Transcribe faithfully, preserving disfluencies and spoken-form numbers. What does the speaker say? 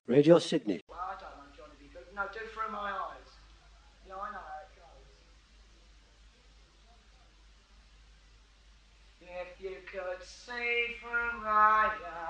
Radio Sydney. Well, I don't know, Johnny B. Good. No, do through my eyes. Yeah, I know how it goes. If you could see through my eyes.